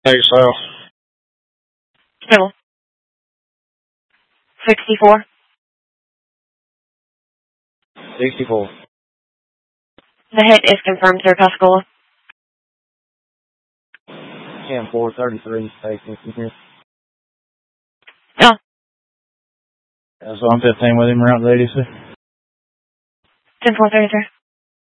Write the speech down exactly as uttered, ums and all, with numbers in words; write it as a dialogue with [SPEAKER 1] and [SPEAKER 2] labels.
[SPEAKER 1] yourself.
[SPEAKER 2] Still. sixty-four.
[SPEAKER 1] sixty-four.
[SPEAKER 2] The hit is confirmed, sir. Pascagoula.
[SPEAKER 1] ten four thirty-three. Safety here.
[SPEAKER 2] Yeah.
[SPEAKER 1] That's one fifteen with him around the eighty-six.
[SPEAKER 2] ten four thirty-three.